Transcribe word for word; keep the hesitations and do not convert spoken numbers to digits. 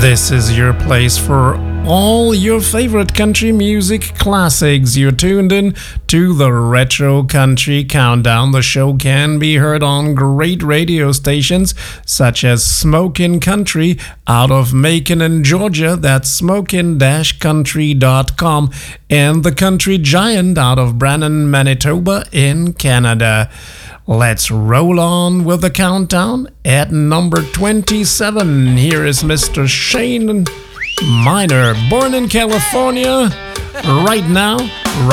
This is your place for all your favorite country music classics. You're tuned in to the Retro Country Countdown. The show can be heard on great radio stations such as Smokin' Country out of Macon in Georgia. That's smokin dash country dot com. And the Country Giant out of Brandon, Manitoba in Canada. Let's roll on with the countdown. At number twenty-seven, here is Mister Shane Miner, born in California, right now, right